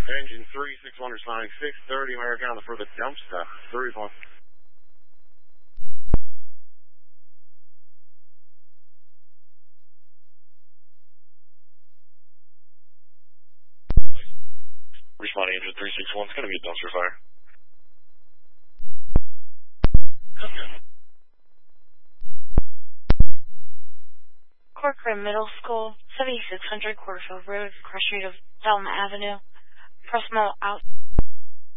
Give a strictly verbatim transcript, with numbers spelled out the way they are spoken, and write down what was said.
Engine three six one responding six thirty Americana for the dump stop. three one. Responding engine three six one, it's going to be a dumpster fire. Corcoran Middle School, seventy-six hundred Quarterfield Road, cross street of Thelma Avenue. Proximo out.